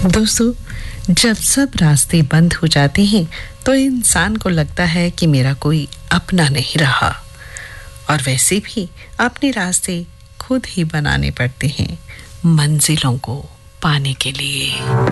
दोस्तों, जब सब रास्ते बंद हो जाते हैं तो इंसान को लगता है कि मेरा कोई अपना नहीं रहा। और वैसे भी अपने रास्ते खुद ही बनाने पड़ते हैं मंजिलों को पाने के लिए।